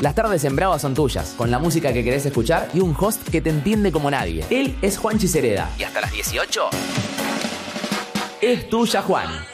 Las tardes en Brava son tuyas, con la música que querés escuchar y un host que te entiende como nadie. Él es Juanchi Cereda. Y hasta las 18 es tuya, Juan.